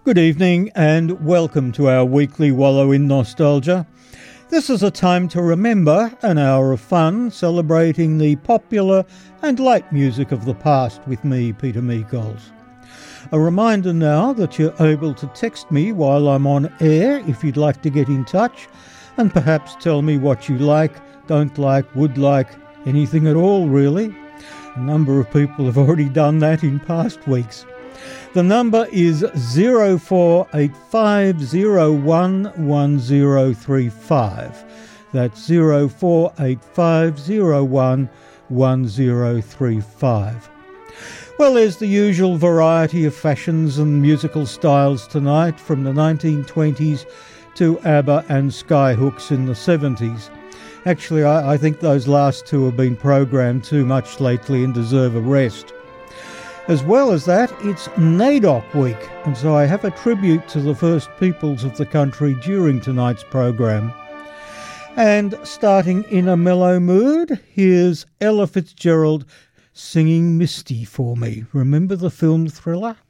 Good evening and welcome to our weekly Wallow in Nostalgia. This is a time to remember, an hour of fun celebrating the popular and late music of the past with me, Peter Meekols. A reminder now that you're able to text me while I'm on air if you'd like to get in touch and perhaps tell me what you like, don't like, would like, anything at all really. A number of people have already done that in past weeks. The number is 0485011035. That's 0485011035. Well, there's the usual variety of fashions and musical styles tonight, from the 1920s to ABBA and Skyhooks in the 70s. Actually, I think those last two have been programmed too much lately and deserve a rest. As well as that, it's NAIDOC week, and so I have a tribute to the first peoples of the country during tonight's program. And starting in a mellow mood, here's Ella Fitzgerald singing Misty for me. Remember the film Thriller?